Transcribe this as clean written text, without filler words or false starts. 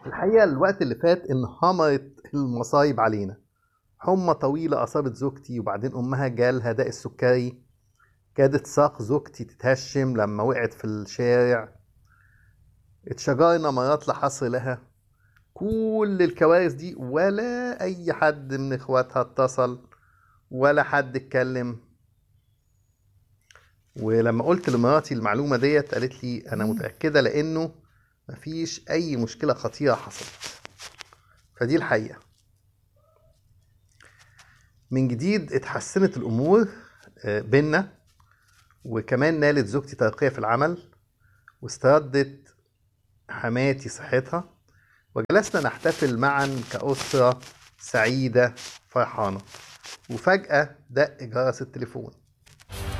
الحقيقة الوقت اللي فات انهمرت المصايب علينا. حمى طويلة أصابت زوجتي، وبعدين أمها جالها داء السكري. كادت ساق زوجتي تتهشم لما وقعت في الشارع. اتشجرنا مرات لا حصر لها. كل الكوارث دي ولا أي حد من إخواتها اتصل ولا حد اتكلم. ولما قلت لمراتي المعلومة ديت قالت لي أنا متأكدة لأنه مفيش أي مشكلة خطيرة حصلت. فدي الحقيقة. من جديد اتحسنت الأمور بينا، وكمان نالت زوجتي ترقية في العمل، واستردت حماتي صحتها، وجلسنا نحتفل معا كأسرة سعيدة فرحانة. وفجأة دق جرس التليفون.